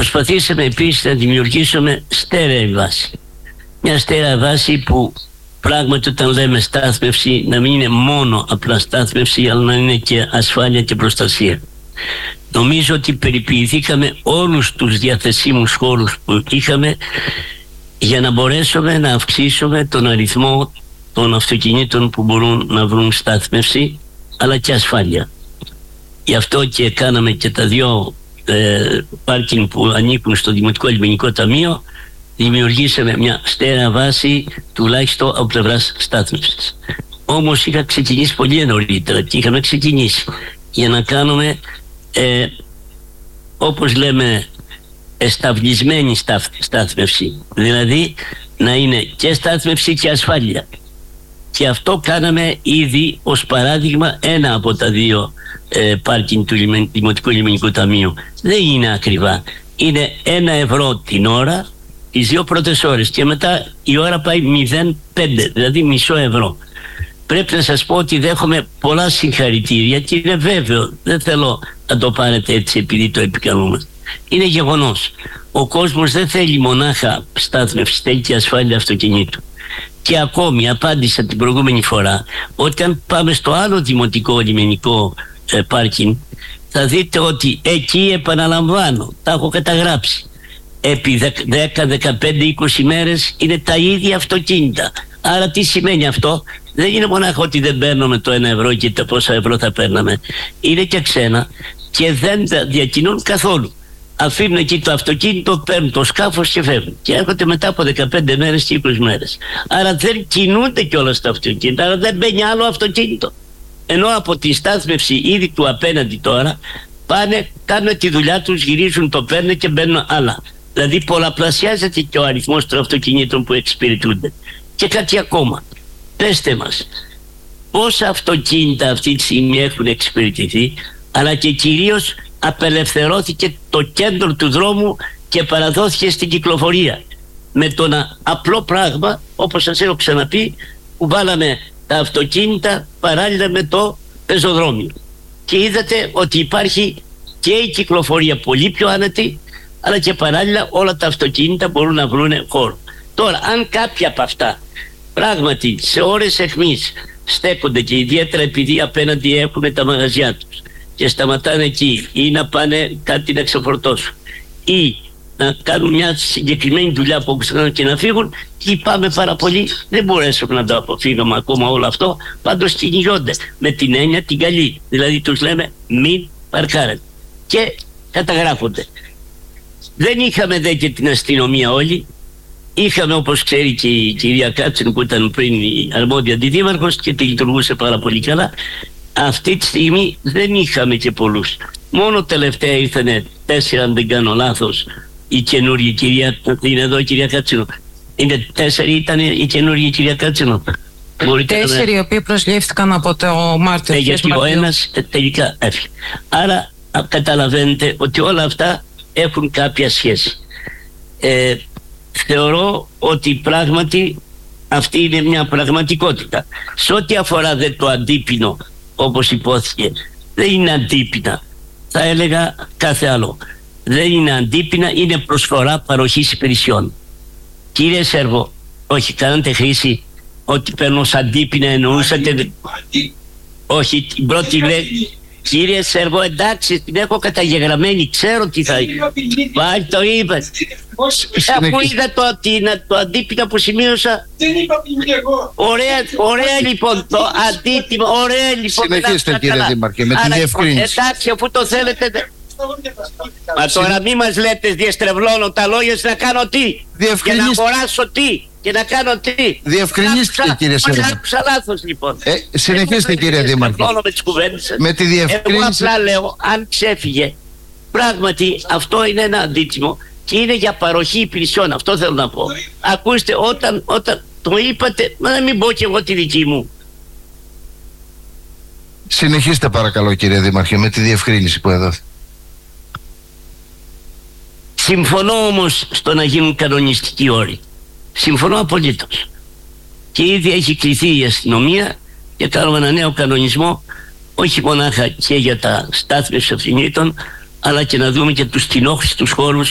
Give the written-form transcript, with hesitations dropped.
Προσπαθήσαμε επίσης να δημιουργήσουμε στέρεη βάση. Μια στέρεη βάση που πράγματι όταν λέμε στάθμευση να μην είναι μόνο απλά στάθμευση, αλλά να είναι και ασφάλεια και προστασία. Νομίζω ότι περιποιηθήκαμε όλους τους διαθεσίμους χώρους που είχαμε για να μπορέσουμε να αυξήσουμε τον αριθμό των αυτοκινήτων που μπορούν να βρουν στάθμευση αλλά και ασφάλεια. Γι' αυτό και κάναμε και τα δύο πάρκινγκ που ανήκουν στο Δημοτικό Λιμενικό Ταμείο. Δημιουργήσαμε μια στέρεα βάση τουλάχιστον από πλευράς στάθμευσης. Όμως είχα ξεκινήσει πολύ νωρίτερα και είχαμε ξεκινήσει για να κάνουμε όπως λέμε εσταυλισμένη στάθμευση, δηλαδή να είναι και στάθμευση και ασφάλεια. Και αυτό κάναμε ήδη ως παράδειγμα ένα από τα δύο πάρκινγκ του Δημοτικού Λιμενικού Ταμείου. Δεν είναι ακριβά, είναι 1 ευρώ την ώρα τις 2 πρώτες ώρες και μετά η ώρα πάει 0,5, δηλαδή μισό ευρώ. Πρέπει να σας πω ότι δέχομαι πολλά συγχαρητήρια και είναι βέβαιο, δεν θέλω να το πάρετε έτσι επειδή το επικαλούμαστε. Είναι γεγονός. Ο κόσμος δεν θέλει μονάχα στάθμευση, θέλει και ασφάλεια αυτοκινήτου. Και ακόμη απάντησα την προηγούμενη φορά, όταν πάμε στο άλλο δημοτικό λιμενικό πάρκινγκ, θα δείτε ότι εκεί, επαναλαμβάνω, τα έχω καταγράψει, επί 10, 15, 20 μέρες είναι τα ίδια αυτοκίνητα. Άρα τι σημαίνει αυτό? Δεν είναι μονάχα ότι δεν παίρνουμε το 1 ευρώ και τα πόσα ευρώ θα παίρναμε. Είναι και ξένα και δεν τα διακινούν καθόλου. Αφήνουν εκεί το αυτοκίνητο, παίρνουν το σκάφος και φεύγουν. Και έρχονται μετά από 15 μέρες και 20 μέρες. Άρα δεν κινούνται κιόλας τα αυτοκίνητα, άρα δεν μπαίνει άλλο αυτοκίνητο. Ενώ από τη στάθμευση ήδη του απέναντι τώρα πάνε, κάνουν τη δουλειά τους, γυρίζουν, το παίρνουν και μπαίνουν άλλα. Δηλαδή πολλαπλασιάζεται και ο αριθμός των αυτοκινήτων που εξυπηρετούνται. Και κάτι ακόμα. Πέστε μας, πόσα αυτοκίνητα αυτή τη στιγμή έχουν εξυπηρετηθεί, αλλά και κυρίως απελευθερώθηκε το κέντρο του δρόμου και παραδόθηκε στην κυκλοφορία. Με τον απλό πράγμα, όπως σας έχω ξαναπεί, που βάλαμε τα αυτοκίνητα παράλληλα με το πεζοδρόμιο. Και είδατε ότι υπάρχει και η κυκλοφορία πολύ πιο άνετη, αλλά και παράλληλα όλα τα αυτοκίνητα μπορούν να βρουν χώρο. Τώρα, αν κάποια από αυτά πράγματι σε ώρες αιχμής στέκονται και ιδιαίτερα επειδή απέναντι έχουν τα μαγαζιά τους και σταματάνε εκεί ή να πάνε κάτι να ξεφορτώσουν ή να κάνουν μια συγκεκριμένη δουλειά που έχουν και να φύγουν, λυπάμαι πάρα πολύ, δεν μπορέσουμε να το αποφύγουμε ακόμα όλο αυτό, πάντως κυνηγιόνται με την έννοια την καλή, δηλαδή τους λέμε μην παρκάρετε και καταγράφονται. Δεν είχαμε δε και την αστυνομία όλοι. Είχαμε, όπως ξέρει και η κυρία Κάτσιν που ήταν πριν η αρμόδια αντιδήμαρχος και τη λειτουργούσε πάρα πολύ καλά. Αυτή τη στιγμή δεν είχαμε και πολλούς. Μόνο τελευταία ήρθανε 4, αν δεν κάνω λάθος, η καινούργια κυρία. Είναι εδώ η κυρία Κάτσινο. Είναι 4 ήταν η καινούργια κυρία Κάτσινο. 4 οι οποίοι προσλήφθηκαν από το Μάρτιο. Γιατί ο ένας τελικά έφυγε. Άρα καταλαβαίνετε ότι όλα αυτά έχουν κάποια σχέση. Θεωρώ ότι πράγματι αυτή είναι μια πραγματικότητα. Σε ό,τι αφορά δε το αντίπινο, όπως υπόθηκε, δεν είναι αντίπινα, θα έλεγα κάθε άλλο. Δεν είναι αντίπινα, είναι προσφορά παροχής υπηρεσιών. Κύριε Σέρβο, όχι, κάνατε χρήση ότι παίρνω ως αντίπινα, εννοούσατε? Όχι, την πρώτη λέει. Κύριε Σέρβο, εντάξει, την έχω καταγεγραμμένη, ξέρω τι θα... Πάλι το είπα. Αφού είδα το αντίπεινα που σημείωσα. Δεν είπα ποινή εγώ. Ωραία λοιπόν, το αντίτιμο, ωραία λοιπόν. Συνεχίστε κύριε Δήμαρχε, με τη διευκρίνηση. Εντάξει, αφού το θέλετε... Μα τώρα μη μας λέτε διαστρεβλώνω τα λόγια να κάνω τι. Και να αγοράσω τι. Και να κάνω τι. Διευκρινίστε κύριε Σέρβο. Άκουσα λάθος λοιπόν. Συνεχίστε κύριε Δήμαρχε. Με τη διευκρίνηση. Εγώ απλά λέω, αν ξέφυγε, πράγματι αυτό είναι ένα αντίτιμο και είναι για παροχή υπηρεσιών. Αυτό θέλω να πω. Ακούστε, όταν το είπατε, να μην πω και εγώ τη δική μου. Συνεχίστε παρακαλώ κύριε Δήμαρχε, με τη διευκρίνηση που έδωσε. Συμφωνώ όμως στο να γίνουν κανονιστικοί όροι. Συμφωνώ απολύτως. Και ήδη έχει κληθεί η αστυνομία και κάνουμε ένα νέο κανονισμό, όχι μονάχα και για τα στάθμευση αυτοκινήτων, αλλά και να δούμε και τους κοινόχρηστους χώρους